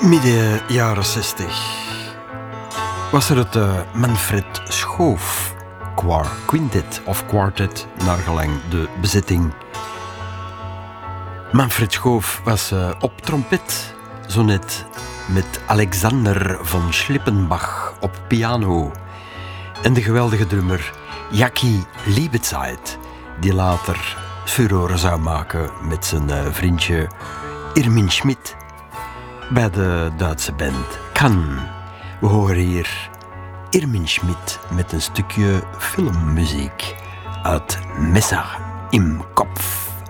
Midden jaren 60 was er het Manfred Schoof Quintet of Quartet, naar gelang de bezetting. Manfred Schoof was op trompet, zo net met Alexander von Schlippenbach op piano en de geweldige drummer Jackie Liebezeit, die later furoren zou maken met zijn vriendje Irmin Schmidt bij de Duitse band Kann. We horen hier Irmin Schmidt met een stukje filmmuziek uit Messer im Kopf.